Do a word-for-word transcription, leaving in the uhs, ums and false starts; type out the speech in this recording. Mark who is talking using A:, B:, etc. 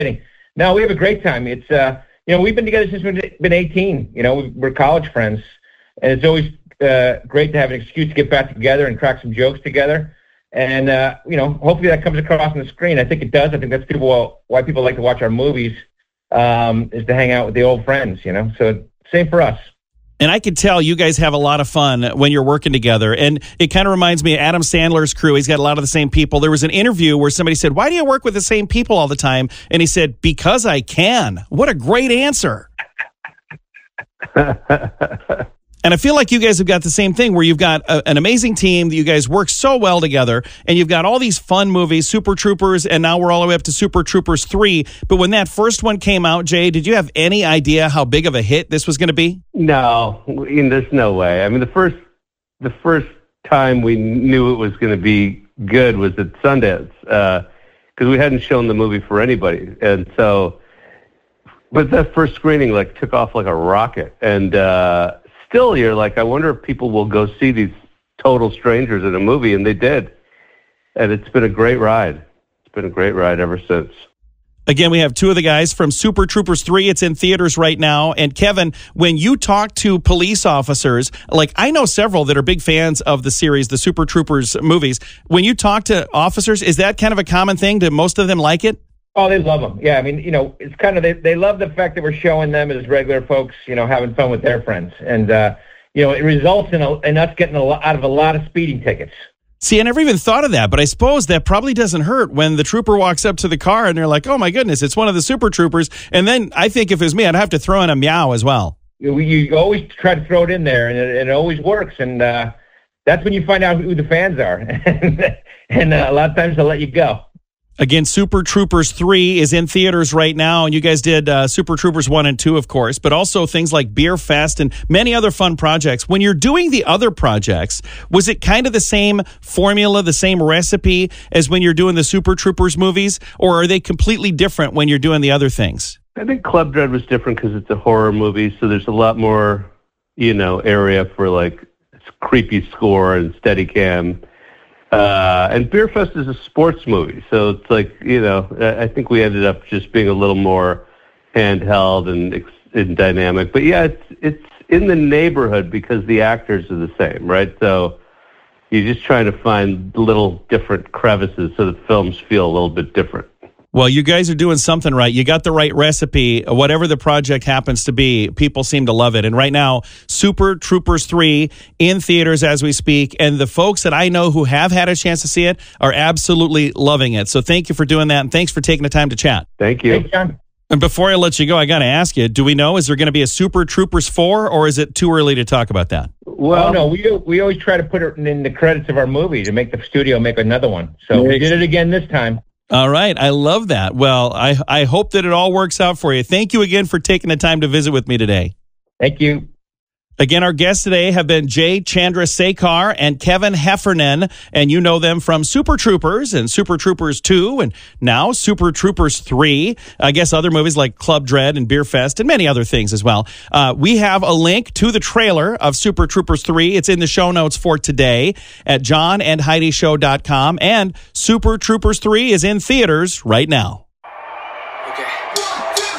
A: kidding. No, we have a great time. It's, uh, you know, we've been together since we've been eighteen. You know, we're college friends, and it's always uh, great to have an excuse to get back together and crack some jokes together. And, uh, you know, hopefully that comes across on the screen. I think it does. I think that's people why people like to watch our movies, um, is to hang out with the old friends, you know. So same for us.
B: And I can tell you guys have a lot of fun when you're working together. And it kind of reminds me of Adam Sandler's crew. He's got a lot of the same people. There was an interview where somebody said, why do you work with the same people all the time? And he said, because I can. What a great answer. And I feel like you guys have got the same thing where you've got a, an amazing team that you guys work so well together, and you've got all these fun movies, Super Troopers, and now we're all the way up to Super Troopers three. But when that first one came out, Jay, did you have any idea how big of a hit this was going to be?
C: No, I mean, there's no way. I mean, the first the first time we knew it was going to be good was at Sundance, because uh, we hadn't shown the movie for anybody. And so, but that first screening, like, took off like a rocket. And, uh, still, you're like, I wonder if people will go see these total strangers in a movie, and they did. And it's been a great ride. It's been a great ride ever since.
B: Again, we have two of the guys from Super Troopers three. It's in theaters right now. And Kevin, when you talk to police officers, like I know several that are big fans of the series, the Super Troopers movies. When you talk to officers, is that kind of a common thing? Do most of them like it?
A: Oh, they love them. Yeah, I mean, you know, it's kind of, they, they love the fact that we're showing them as regular folks, you know, having fun with their friends. And, uh, you know, it results in, a, in us getting a lot, out of a lot of speeding tickets.
B: See, I never even thought of that, but I suppose that probably doesn't hurt when the trooper walks up to the car and they're like, oh, my goodness, it's one of the Super Troopers. And then I think if it was me, I'd have to throw in a meow as well.
A: You, you always try to throw it in there, and it, and it always works. And uh, that's when you find out who the fans are. and and uh, a lot of times they'll let you go.
B: Again, Super Troopers three is in theaters right now, and you guys did uh, Super Troopers one and two, of course, but also things like Beer Fest and many other fun projects. When you're doing the other projects, was it kind of the same formula, the same recipe as when you're doing the Super Troopers movies, or are they completely different when you're doing the other things?
C: I think Club Dread was different because it's a horror movie, so there's a lot more, you know, area for, like, creepy score and Steadicam. Uh, and Beer Fest is a sports movie, so it's like, you know, I think we ended up just being a little more handheld and, and dynamic. But yeah, it's it's in the neighborhood because the actors are the same, right? So you're just trying to find little different crevices so the films feel a little bit different.
B: Well, you guys are doing something right. You got the right recipe. Whatever the project happens to be, people seem to love it. And right now, Super Troopers three in theaters as we speak. And the folks that I know who have had a chance to see it are absolutely loving it. So thank you for doing that. And thanks for taking the time to chat.
C: Thank you.
A: Thanks, John.
B: And before I let you go, I got to ask you, do we know, is there going to be a Super Troopers four, or is it too early to talk about that?
A: Well, oh, no, we we always try to put it in the credits of our movie to make the studio make another one. So we did it again this time.
B: All right. I love that. Well, I, I hope that it all works out for you. Thank you again for taking the time to visit with me today.
A: Thank you.
B: Again, our guests today have been Jay Chandrasekhar and Kevin Heffernan, and you know them from Super Troopers and Super Troopers two, and now Super Troopers three. I guess other movies like Club Dread and Beer Fest and many other things as well. Uh, we have a link to the trailer of Super Troopers three. It's in the show notes for today at john and heidi show dot com, and Super Troopers three is in theaters right now.